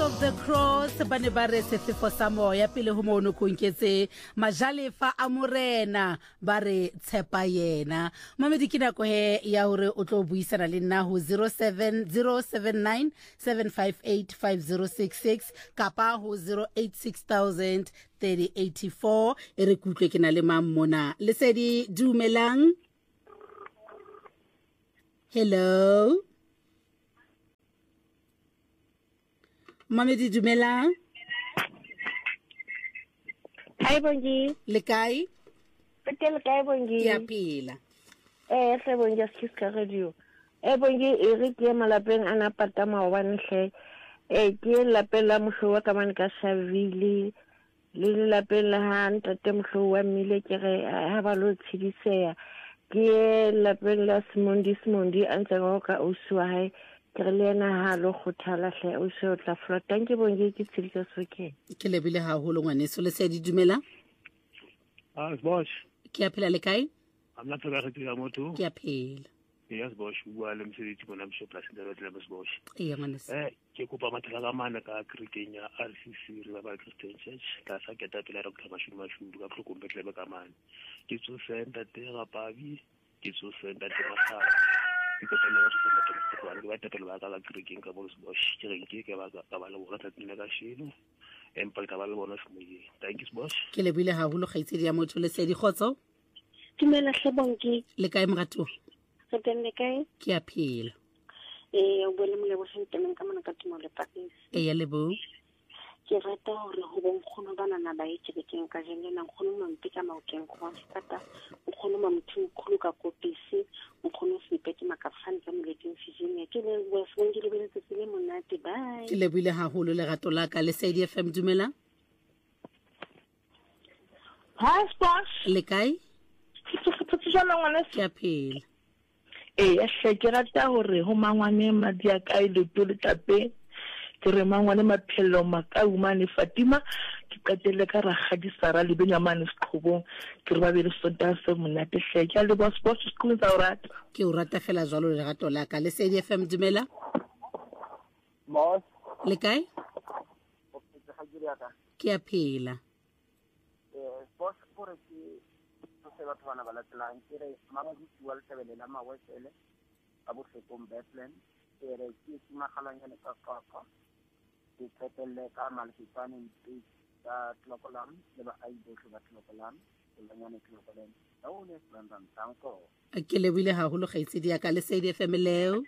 of the Cross ba ne ba re sefefo sa moya pele ho mono konketse majalefa a morena ba re tshepa yena. Mamedi ke nako he ya hore o tlo buisana le nna ho 07079 758 5066 kapa ho 086000 3084. E re kutlwe ke na le mammona Lesedi dumelang. Hello Mamedi dumelang. Hi Bongi. Le kae? Petel kae Bongi? Ya pila. Se Bongi Skiska radio. Bongi e re ke malapeng ana pata maobane hle. Ke lapeng la moshwa ka man ka Shavile. Le lapeng la ha ntate moshwa mmile ke re ha ba lo tshidisea. Ke lapeng la Simondi antse go ka uswa hai. Ke re lena ha lo khothala hle o se o tla flot. Thank you Bongi ke tshidisa soke. Ke lebile haholo ngwaneso Lesedi dumela. Boss. Ke a phela le kae? I'm not sure about the moto. Ke a phela. Yes, boss. Wa le msebetsi bona msho plus ndelo tla boss. Ngwaneso. Ke kopa mathela ka mana ka krikeng ya RCC River Christian Church ka sa keta pela Dr. Mashudu ka prokombetlebe ka mana. Ke tso center te ga pabi, ke tso center te ga ke tla le ba tepelo ba ka krikeng ka boss. Ke re ke ba ka ba le bona tsatsi ka shino. Empal ka ba le bona semoye. Thank you boss. Ke lebile haholo kgaitsedi ya motho Lesedi khotso. Dumela hle Bongi. Le kae morato? Re tenne kae? Ke a phela. O bone mo le bo sentemeng ka mona ka timo le pakisi. Ya lebo. Ke rata hore ho bo nkgono bana na ba itse ke ka jenge na nkgono mampi ka maokeng go fata nkgono mamthi khulu ka kopisi nkgono sipete makafane ka moleting fijine ke le bo Bongi le bele tsile monate bye. Ke lebile haholo le rato la ka Lesedi FM dumela. Hi boss. Le kae? Ke a phela. Ya ke rata hore ho mangwane madia kae le tole tape ke re mangwane maphelo makauma Fatima ke qetelle ka ragadi Sara le Benyamane Siqhobong ke re ba be le sonta se monate hle ke le boss school tsa rata ke o rata fela jwalo le rato la ka Lesedi FM dumela. Boss. Le kae? Ke a phela. Boss for ke se batho bana ba latlang ke re mama di bua le sebelela mawesele a bo sekom Bethlehem ke re ke magalanya le ka kaka ke tsetelle ka malifane ntse ka tlokolam le ba ai bohle ba tlokolam le nyane tlokolam o ne Brandon tanko ke lebile haholo kgaitsedi ya ka Lesedi FM leo.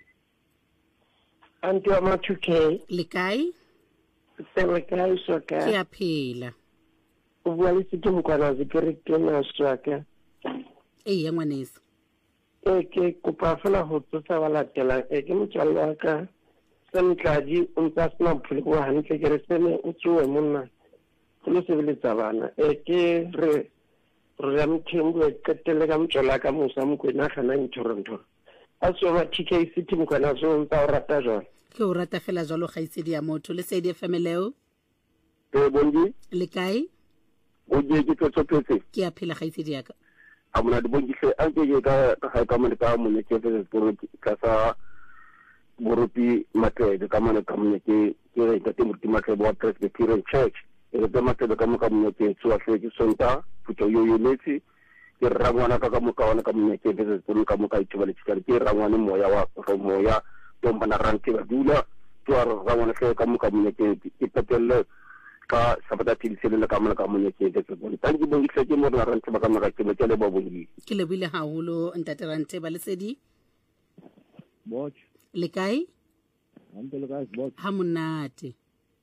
anti wa mathuke Le kae? se re kae soka Ke a phela. o bua le seke mokwana zikere ke na swaka Ngwaneso. ke kopa fela ho tsosa ba latela ke motswalle ka Semtladi o ntsa sna phule go hantle ke re sene o tsoe monna go se beletsa bana ke re ya mthembu e qetelle ka mtshola ka mosa mokwena gana Toronto a so ba TK City mokwana so ntsa o rata jwalo Ke o rata fela jwalo kgaitsedi ya motho Lesedi FM leo. Bongi. Le kae? O je ke tsotsotletse. Ke a phela kgaitsedi ya ka. Amona di Bongi hle a ke ka mona ka mona ke se sporoti ka sa Boropi Matlebe ka mona ka mona ke re ka Timothy Matlebe wa Presbyterian Church e re Matlebe ka mona ke tswa hle ke sonta futso yo letsi ke rangwana ka moka wana ka mona ke se sporoti ka moka itshwale tshikari ke rangwana moya wa moya tombana ranke ba dula tswa rangwana hle ka moka mona ke petelle ka sabata tilsele ka mona ka mona ke se sporoti tangi Bongi hle ke mo na rantse ba ka mona ke le ba Bongi Ke lebile haholo ntate Rante ba Lesedi. Boss. Le kae? Ante le kae boss. Ha monate.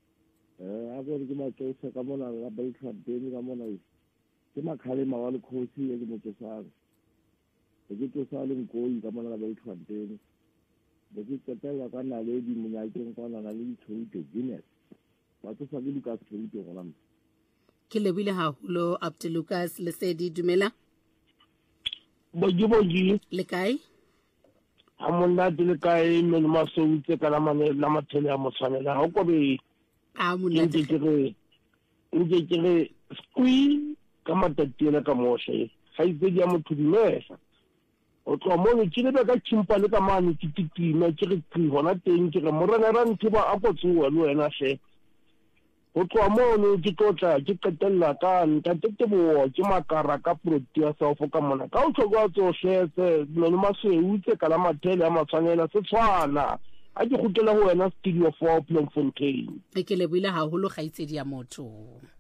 A go ke matsosa ka mona la Beltrad Beni ka mona ke makhale ma le khosi e ke motsosang. Ke tsosa le ngoi ka mona la Beltrad Beni. Ke tsetela ka na le di monyakeng kwana na le dithuto Guinness. Ba tsosa ke Lucas Thuto gona. Ke lebile haholo Abdi Lucas Lesedi dumela. Bongi Le kae? amonna dile kae me ma so utse ka la mane la mathele a motshwanela o ko be A monate. nke ke re squi ka matatile ka moshe ga itse dia motho dimesa o tlo mo ke le ka chimpa le ka mane ke tikime ke re hona teng ke re morena ra nthiba a go tsuwa le wena she go tloa mono ke tlotla ke qetella ka ntate Teboho ke Makara ka Protea South ka mona ka o tlhoka tsohle le masweu tse kala mathele a matshwanela se tshwana a ke gotela go wena studio 4 Bloemfontein ke le buile haholo ga itsedi ya motho